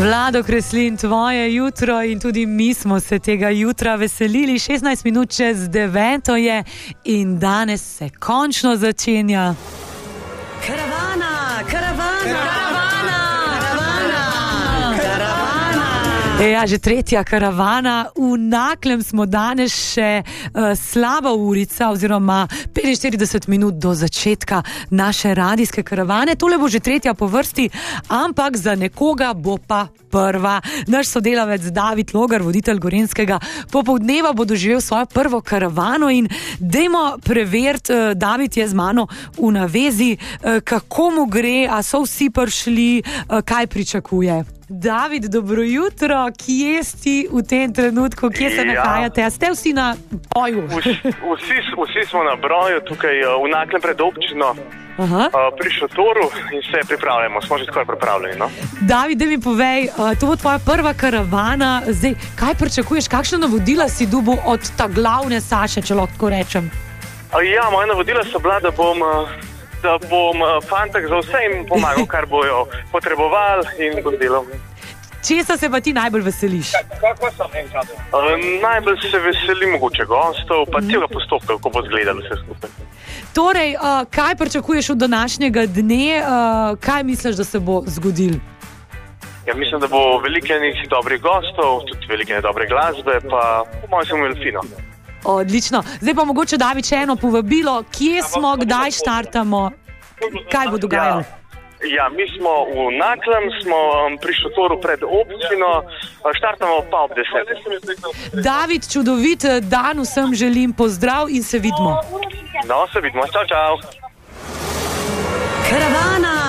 Vlado Kreslin, tvoje jutro in tudi mi smo se tega jutra veselili. 16 minut čez 9 je in danes se končno začenja. Ja, že tretja karavana. V Naklem smo danes še slaba urica oziroma 45 minut do začetka naše radijske karavane. Tole bo že tretja po vrsti, ampak za nekoga bo pa prva. Naš sodelavec David Logar, voditelj Gorenjskega popoldneva, bo doživel svojo prvo karavano in dajmo preveriti, David je z mano v navezi, kako mu gre, a so vsi prišli, kaj pričakuje. David, dobro jutro, kje si v tem trenutku, kje se nahajate? A ste vsi na boju? Vsi smo na broju, tukaj v Naklem pred občino, pri šotoru in se pripravljamo, smo že skoraj pripravljeni. No? David, da mi povej, to bo tvoja prva karavana, zdaj, kaj pričakuješ, kakšna navodila si dobil od ta glavne Saše, če lahko rečem? Ja, moja navodila so bila, da bom fantak za vse jim pomagal, kar bojo potrebovali in bom delal. Česa se pa ti najbolj veseliš? Najbolj se veselim mogoče gostov, pa celega postopka, ko bo zgledalo vse skupaj. Torej, kaj pričakuješ od današnjega dne, kaj misliš, da se bo zgodil? Ja, mislim, da bo veliko nekih dobrih gostov, tudi veliko dobre glasbe, pa po mojem se imeli fino. Odlično. Zdaj pa mogoče David še eno povabilo, kje smo, kdaj štartamo, kaj bo dogajalo? Ja, mi smo v Naklem, smo pri šotoru pred občino, štartamo pa ob 10. David, čudovit dan vsem želim, pozdrav in se vidimo. No, se vidimo, čau, čau. Karavana!